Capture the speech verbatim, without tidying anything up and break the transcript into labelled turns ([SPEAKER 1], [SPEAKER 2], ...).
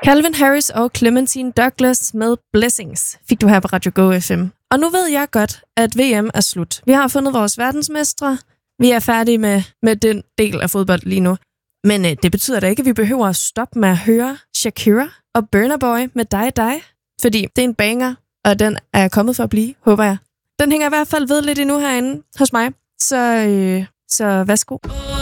[SPEAKER 1] Calvin Harris og Clementine Douglas med Blessings fik du her på Radio Go F M. Og nu ved jeg godt, at V M er slut. Vi har fundet vores verdensmestre. Vi er færdige med, med den del af fodbold lige nu. Men øh, det betyder da ikke, at vi behøver at stoppe med at høre Shakira og Burna Boy med Dig Dig. Fordi det er en banger, og den er kommet for at blive, håber jeg. Den hænger i hvert fald ved lidt endnu herinde hos mig. Så, øh, så værsgo.